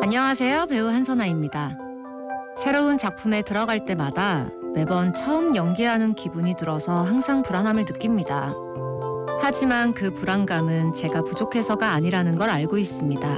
안녕하세요. 배우 한선아입니다. 새로운 작품에 들어갈 때마다 매번 처음 연기하는 기분이 들어서 항상 불안함을 느낍니다. 하지만 그 불안감은 제가 부족해서가 아니라는 걸 알고 있습니다.